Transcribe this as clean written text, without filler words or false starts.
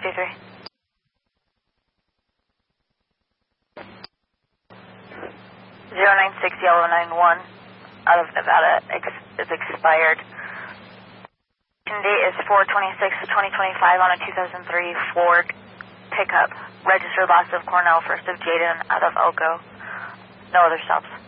623. 096 Yellow 91 out of Nevada is expired. Date is 4/26/2025 on a 2003 Ford pickup. Registered lots of Cornell, 1st of Jaden out of Elko. No other stops.